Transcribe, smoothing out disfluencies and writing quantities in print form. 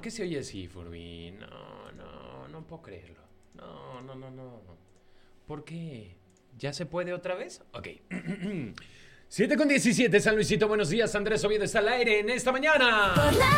que se oye así, Furby? No puedo creerlo. No. ¿Por qué? ¿Ya se puede otra vez? Ok. 7:17, San Luisito, buenos días. Andrés Oviedo está al aire en esta mañana.